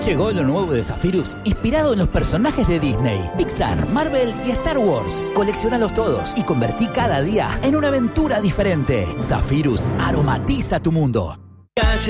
Llegó lo nuevo de Zephyrus, inspirado en los personajes de Disney, Pixar, Marvel y Star Wars. Coleccionalos todos y convertí cada día en una aventura diferente. Zephyrus aromatiza tu mundo. Calle